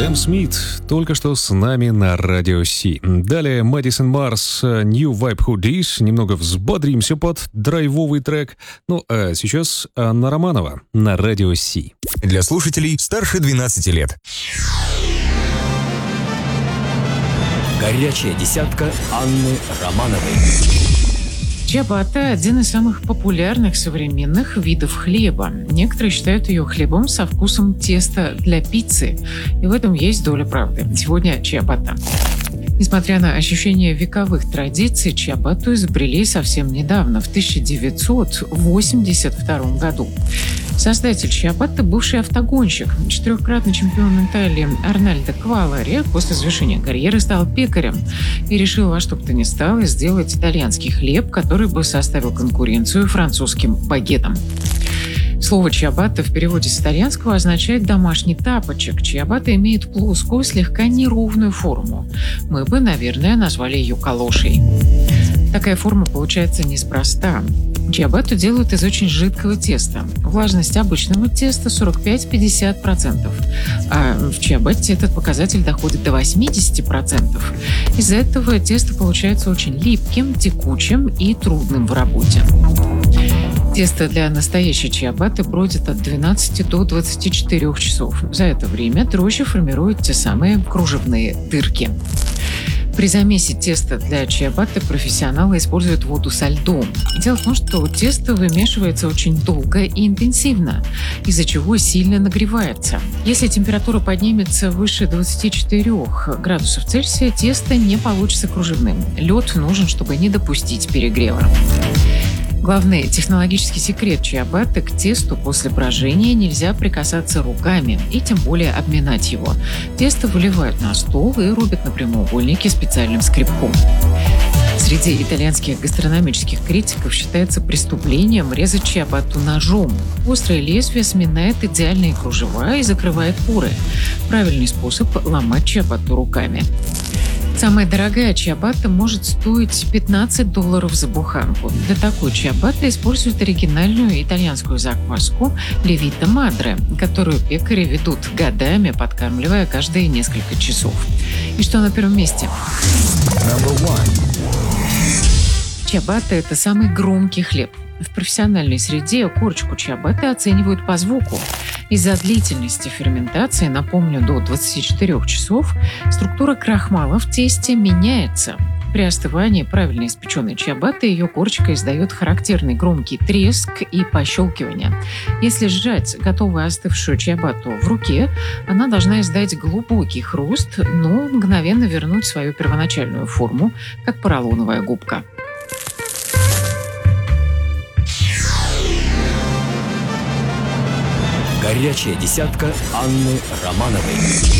Сэм Смит только что с нами на Радио Си. Далее Мэдисон Марс, New Vibe Hoodies. Немного взбодримся под драйвовый трек. Ну, а сейчас Анна Романова на Радио Си. Для слушателей старше 12 лет. Горячая десятка Анны Романовой. Чиабатта – один из самых популярных современных видов хлеба. Некоторые считают ее хлебом со вкусом теста для пиццы. И в этом есть доля правды. Сегодня чиабатта. Несмотря на ощущение вековых традиций, чиабатту изобрели совсем недавно, в 1982 году. Создатель чиабатты – бывший автогонщик, 4-кратный чемпион Италии Арнальдо Квалари после завершения карьеры стал пекарем и решил во что бы то ни стало сделать итальянский хлеб, который бы составил конкуренцию французским багетам. Слово «чиабатта» в переводе с итальянского означает «домашний тапочек». Чиабатта имеет плоскую, слегка неровную форму. Мы бы, наверное, назвали ее калошей. Такая форма получается неспроста. Чиабатту делают из очень жидкого теста. Влажность обычного теста 45-50%, а в чиабатте этот показатель доходит до 80%. Из-за этого тесто получается очень липким, текучим и трудным в работе. Тесто для настоящей чиабатты бродит от 12 до 24 часов. За это время дрожжи формируют те самые кружевные дырки. При замесе теста для чиабатты профессионалы используют воду со льдом. Дело в том, что тесто вымешивается очень долго и интенсивно, из-за чего сильно нагревается. Если температура поднимется выше 24 градусов Цельсия, тесто не получится кружевным. Лед нужен, чтобы не допустить перегрева. Главный технологический секрет чиабатты: к тесту после брожения нельзя прикасаться руками и тем более обминать его. Тесто выливают на стол и рубят на прямоугольники специальным скребком. Среди итальянских гастрономических критиков считается преступлением резать чиабатту ножом. Острое лезвие сминает идеальные кружева и закрывает поры. Правильный способ – ломать чиабатту руками. Самая дорогая чиабатта может стоить $15 за буханку. Для такой чиабатты используют оригинальную итальянскую закваску Левита Мадре, которую пекари ведут годами, подкармливая каждые несколько часов. И что на первом месте? Чиабатта – это самый громкий хлеб. В профессиональной среде корочку чиабатты оценивают по звуку. Из-за длительности ферментации, напомню, до 24 часов, структура крахмала в тесте меняется. При остывании правильно испеченной чиабатты ее корочка издает характерный громкий треск и пощелкивание. Если сжать готовую остывшую чиабатту в руке, она должна издать глубокий хруст, но мгновенно вернуть свою первоначальную форму, как поролоновая губка. Горячая десятка Анны Романовой.